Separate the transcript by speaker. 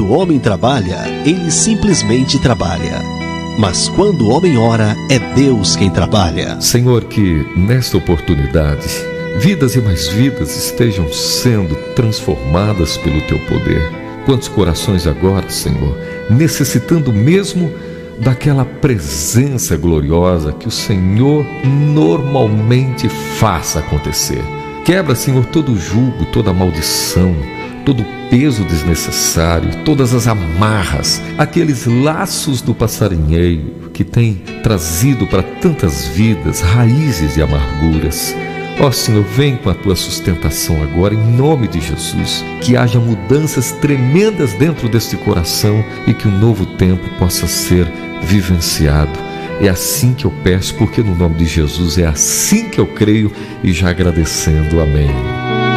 Speaker 1: Quando o homem trabalha, ele simplesmente trabalha. Mas quando o homem ora, é Deus quem trabalha.
Speaker 2: Senhor, que nesta oportunidade, vidas e mais vidas estejam sendo transformadas pelo Teu poder. Quantos corações agora, Senhor, necessitando mesmo daquela presença gloriosa que o Senhor normalmente faça acontecer. Quebra, Senhor, todo o jugo, toda a maldição, todo o peso desnecessário, todas as amarras, aqueles laços do passarinheiro que tem trazido para tantas vidas raízes de amarguras. Ó Senhor, vem com a Tua sustentação agora, em nome de Jesus, que haja mudanças tremendas dentro deste coração e que um novo tempo possa ser vivenciado. É assim que eu peço, porque no nome de Jesus é assim que eu creio e já agradecendo. Amém.